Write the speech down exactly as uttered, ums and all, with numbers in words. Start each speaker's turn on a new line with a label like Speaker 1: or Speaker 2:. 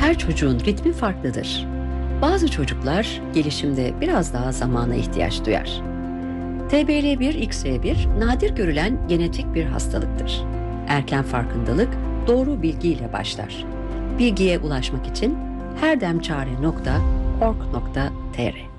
Speaker 1: Her çocuğun ritmi farklıdır. Bazı çocuklar gelişimde biraz daha zamana ihtiyaç duyar. T B L bir X R bir nadir görülen genetik bir hastalıktır. Erken farkındalık doğru bilgiyle başlar. Bilgiye ulaşmak için herdemçare nokta org nokta tr